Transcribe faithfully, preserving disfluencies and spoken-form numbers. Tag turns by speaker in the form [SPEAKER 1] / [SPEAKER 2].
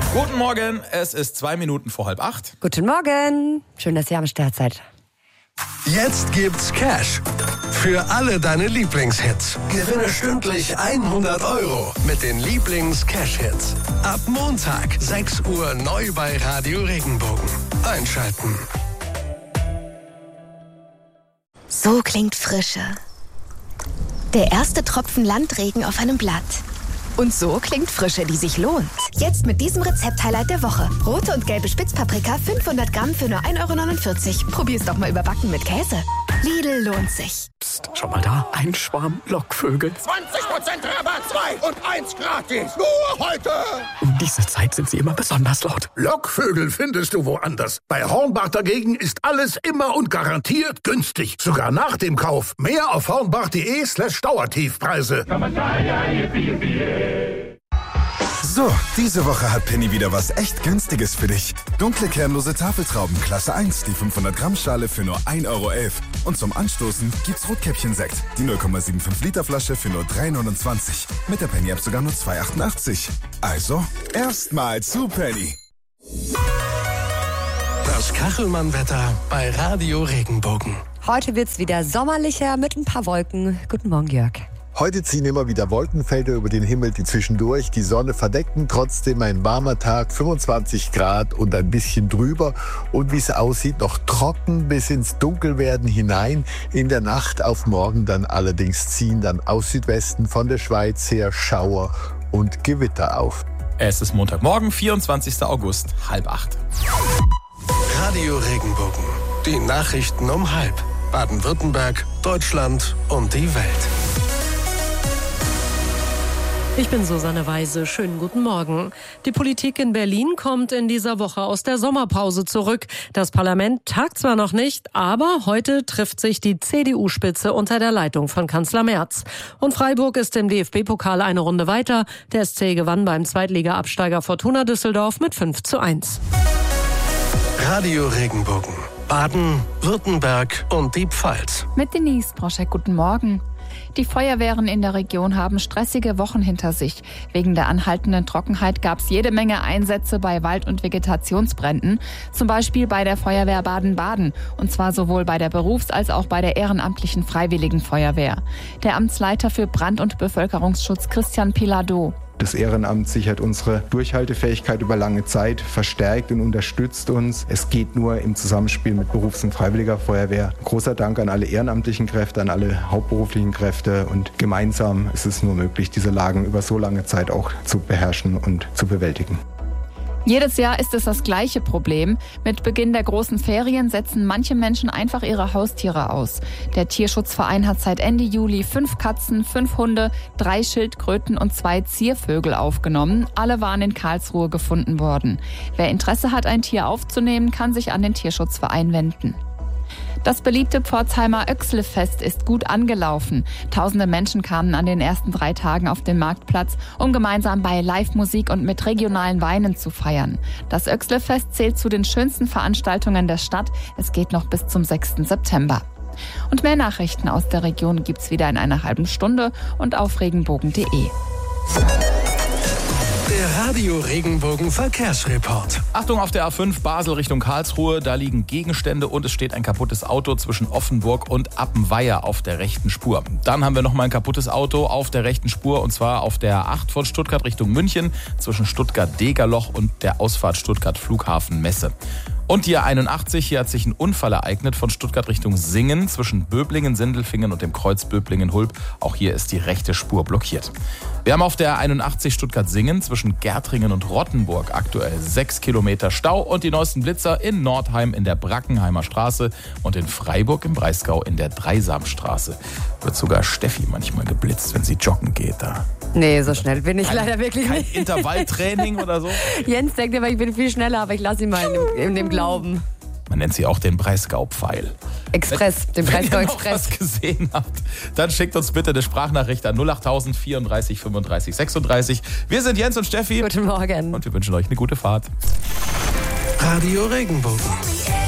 [SPEAKER 1] Guten Morgen, es ist zwei Minuten vor halb acht.
[SPEAKER 2] Guten Morgen, schön, dass ihr am Start seid.
[SPEAKER 3] Jetzt gibt's Cash für alle deine Lieblingshits. Gewinne stündlich hundert Euro mit den Lieblings-Cash-Hits. Ab Montag, sechs Uhr, neu bei Radio Regenbogen. Einschalten.
[SPEAKER 4] So klingt Frische. Der erste Tropfen Landregen auf einem Blatt. Und so klingt Frische, die sich lohnt. Jetzt mit diesem Rezept-Highlight der Woche. Rote und gelbe Spitzpaprika, fünfhundert Gramm für nur ein Euro neunundvierzig. Probier's doch mal überbacken mit Käse. Lidl lohnt sich.
[SPEAKER 5] Psst, schau mal da. Ein Schwarm Lockvögel.
[SPEAKER 6] zwanzig Prozent Rabatt, zwei und eins gratis. Nur heute.
[SPEAKER 5] Um diese Zeit sind sie immer besonders laut.
[SPEAKER 7] Lockvögel findest du woanders. Bei Hornbach dagegen ist alles immer und garantiert günstig. Sogar nach dem Kauf. Mehr auf hornbach.de slash Dauertiefpreise.
[SPEAKER 8] So, diese Woche hat Penny wieder was echt Günstiges für dich. Dunkle kernlose Tafeltrauben Klasse eins, die fünfhundert Gramm Schale für nur ein Euro elf. Und zum Anstoßen gibt's Rotkäppchen-Sekt, die null Komma fünfundsiebzig Liter Flasche für nur drei neunundzwanzig. Mit der Penny-App sogar nur zwei achtundachtzig. Also, erstmal zu Penny.
[SPEAKER 3] Das Kachelmann-Wetter bei Radio Regenbogen.
[SPEAKER 2] Heute wird's wieder sommerlicher mit ein paar Wolken. Guten Morgen, Jörg.
[SPEAKER 9] Heute ziehen immer wieder Wolkenfelder über den Himmel, die zwischendurch die Sonne verdecken. Trotzdem ein warmer Tag, fünfundzwanzig Grad und ein bisschen drüber. Und wie es aussieht, noch trocken bis ins Dunkelwerden hinein. In der Nacht auf morgen dann allerdings ziehen dann aus Südwesten von der Schweiz her Schauer und Gewitter auf.
[SPEAKER 1] Es ist Montagmorgen, vierundzwanzigster August, halb acht.
[SPEAKER 3] Radio Regenbogen. Die Nachrichten um halb. Baden-Württemberg, Deutschland und die Welt.
[SPEAKER 10] Ich bin Susanne Weise. Schönen guten Morgen. Die Politik in Berlin kommt in dieser Woche aus der Sommerpause zurück. Das Parlament tagt zwar noch nicht, aber heute trifft sich die C D U-Spitze unter der Leitung von Kanzler Merz. Und Freiburg ist im D F B-Pokal eine Runde weiter. Der S C gewann beim Zweitliga-Absteiger Fortuna Düsseldorf mit fünf zu eins.
[SPEAKER 3] Radio Regenbogen. Baden, Württemberg und die Pfalz.
[SPEAKER 11] Mit Denise Broschek, guten Morgen. Die Feuerwehren in der Region haben stressige Wochen hinter sich. Wegen der anhaltenden Trockenheit gab es jede Menge Einsätze bei Wald- und Vegetationsbränden. Zum Beispiel bei der Feuerwehr Baden-Baden. Und zwar sowohl bei der Berufs- als auch bei der ehrenamtlichen Freiwilligen Feuerwehr. Der Amtsleiter für Brand- und Bevölkerungsschutz Christian Piladeau.
[SPEAKER 12] Das Ehrenamt sichert unsere Durchhaltefähigkeit über lange Zeit, verstärkt und unterstützt uns. Es geht nur im Zusammenspiel mit Berufs- und Freiwilliger Feuerwehr. Großer Dank an alle ehrenamtlichen Kräfte, an alle hauptberuflichen Kräfte. Und gemeinsam ist es nur möglich, diese Lagen über so lange Zeit auch zu beherrschen und zu bewältigen.
[SPEAKER 11] Jedes Jahr ist es das gleiche Problem. Mit Beginn der großen Ferien setzen manche Menschen einfach ihre Haustiere aus. Der Tierschutzverein hat seit Ende Juli fünf Katzen, fünf Hunde, drei Schildkröten und zwei Ziervögel aufgenommen. Alle waren in Karlsruhe gefunden worden. Wer Interesse hat, ein Tier aufzunehmen, kann sich an den Tierschutzverein wenden. Das beliebte Pforzheimer Oechsle-Fest ist gut angelaufen. Tausende Menschen kamen an den ersten drei Tagen auf den Marktplatz, um gemeinsam bei Live-Musik und mit regionalen Weinen zu feiern. Das Oechsle-Fest zählt zu den schönsten Veranstaltungen der Stadt. Es geht noch bis zum sechsten September. Und mehr Nachrichten aus der Region gibt's wieder in einer halben Stunde und auf regenbogen punkt de.
[SPEAKER 3] Der Radio Regenbogen Verkehrsreport.
[SPEAKER 1] Achtung auf der A fünf Basel Richtung Karlsruhe. Da liegen Gegenstände und es steht ein kaputtes Auto zwischen Offenburg und Appenweier auf der rechten Spur. Dann haben wir noch mal ein kaputtes Auto auf der rechten Spur und zwar auf der A acht von Stuttgart Richtung München zwischen Stuttgart-Degerloch und der Ausfahrt Stuttgart Flughafen Messe. Und die A einundachtzig, hier hat sich ein Unfall ereignet von Stuttgart Richtung Singen zwischen Böblingen, Sindelfingen und dem Kreuz Böblingen-Hulb. Auch hier ist die rechte Spur blockiert. Wir haben auf der A einundachtzig Stuttgart-Singen zwischen Gärtringen und Rottenburg aktuell sechs Kilometer Stau und die neuesten Blitzer in Nordheim in der Brackenheimer Straße und in Freiburg im Breisgau in der Dreisamstraße. Wird sogar Steffi manchmal geblitzt, wenn sie joggen geht da.
[SPEAKER 2] Nee, so schnell bin ich
[SPEAKER 1] kein,
[SPEAKER 2] leider wirklich
[SPEAKER 1] kein
[SPEAKER 2] nicht.
[SPEAKER 1] Kein Intervalltraining oder so?
[SPEAKER 2] Jens denkt immer, ich bin viel schneller, aber ich lasse ihn mal in dem, in dem Glauben.
[SPEAKER 1] Man nennt sie auch den Breisgau-Pfeil.
[SPEAKER 2] Express, den Breisgau Express.
[SPEAKER 1] Wenn ihr noch was gesehen habt, dann schickt uns bitte eine Sprachnachricht an null acht null vierunddreißig fünfunddreißig sechsunddreißig. Wir sind Jens und Steffi.
[SPEAKER 2] Guten Morgen.
[SPEAKER 1] Und wir wünschen euch eine gute Fahrt.
[SPEAKER 3] Radio Regenbogen.